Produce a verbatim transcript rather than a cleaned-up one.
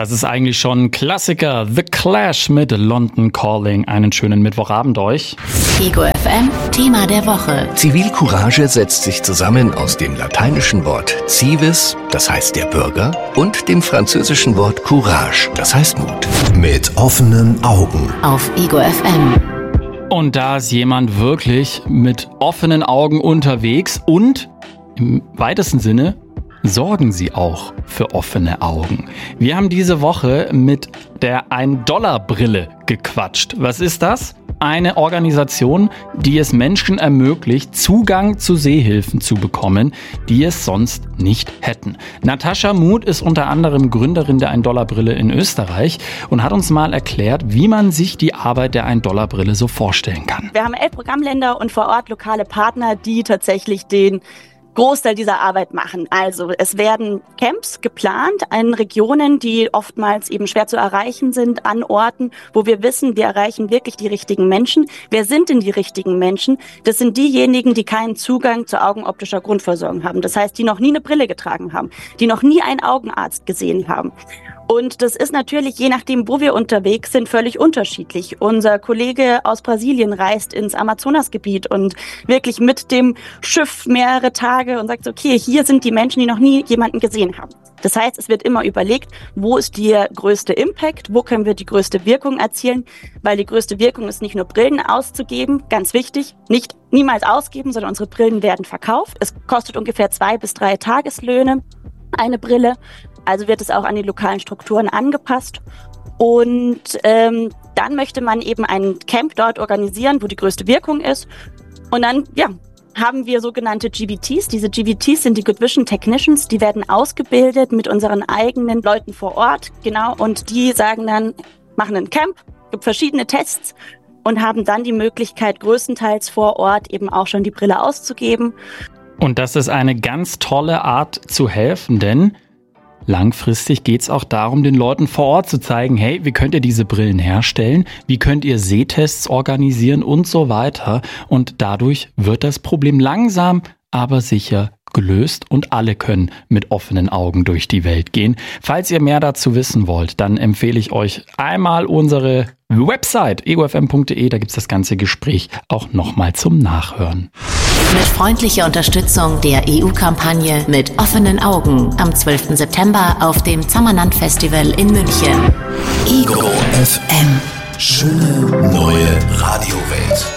Das ist eigentlich schon ein Klassiker. The Clash mit London Calling. Einen schönen Mittwochabend euch. Ego F M, Thema der Woche. Zivilcourage setzt sich zusammen aus dem lateinischen Wort civis, das heißt der Bürger, und dem französischen Wort courage, das heißt Mut. Mit offenen Augen. Auf Ego F M. Und da ist jemand wirklich mit offenen Augen unterwegs und im weitesten Sinne sorgen sie auch für offene Augen. Wir haben diese Woche mit der ein-Dollar-Brille gequatscht. Was ist das? Eine Organisation, die es Menschen ermöglicht, Zugang zu Sehhilfen zu bekommen, die es sonst nicht hätten. Natascha Muth ist unter anderem Gründerin der ein-Dollar-Brille in Österreich und hat uns mal erklärt, wie man sich die Arbeit der ein-Dollar-Brille so vorstellen kann. Wir haben elf Programmländer und vor Ort lokale Partner, die tatsächlich den Großteil dieser Arbeit machen. Also es werden Camps geplant in Regionen, die oftmals eben schwer zu erreichen sind, an Orten, wo wir wissen, wir erreichen wirklich die richtigen Menschen. Wer sind denn die richtigen Menschen? Das sind diejenigen, die keinen Zugang zu augenoptischer Grundversorgung haben. Das heißt, die noch nie eine Brille getragen haben, die noch nie einen Augenarzt gesehen haben. Und das ist natürlich, je nachdem, wo wir unterwegs sind, völlig unterschiedlich. Unser Kollege aus Brasilien reist ins Amazonasgebiet und wirklich mit dem Schiff mehrere Tage und sagt, okay, hier sind die Menschen, die noch nie jemanden gesehen haben. Das heißt, es wird immer überlegt, wo ist der größte Impact, wo können wir die größte Wirkung erzielen, weil die größte Wirkung ist nicht nur Brillen auszugeben, ganz wichtig, nicht niemals ausgeben, sondern unsere Brillen werden verkauft. Es kostet ungefähr zwei bis drei Tageslöhne eine Brille. Also wird es auch an die lokalen Strukturen angepasst. Und ähm, dann möchte man eben ein Camp dort organisieren, wo die größte Wirkung ist. Und dann, ja, haben wir sogenannte G V Ts. Diese G V Ts sind die Good Vision Technicians. Die werden ausgebildet mit unseren eigenen Leuten vor Ort. Genau. Und die sagen dann, machen ein Camp, gibt verschiedene Tests und haben dann die Möglichkeit, größtenteils vor Ort eben auch schon die Brille auszugeben. Und das ist eine ganz tolle Art zu helfen, denn langfristig geht es auch darum, den Leuten vor Ort zu zeigen, hey, wie könnt ihr diese Brillen herstellen, wie könnt ihr Sehtests organisieren und so weiter. Und dadurch wird das Problem langsam, aber sicher gelöst und alle können mit offenen Augen durch die Welt gehen. Falls ihr mehr dazu wissen wollt, dann empfehle ich euch einmal unsere Website ego f m punkt d e, da gibt es das ganze Gespräch auch nochmal zum Nachhören. Mit freundlicher Unterstützung der E U-Kampagne Mit offenen Augen am zwölften September auf dem Zammerland Festival in München. Ego F M. Schöne neue Radiowelt.